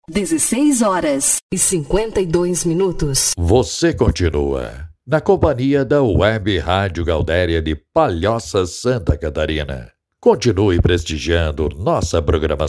16h52. Você continua na companhia da Web Rádio Gaudéria de Palhoça, Santa Catarina. Continue prestigiando nossa programação.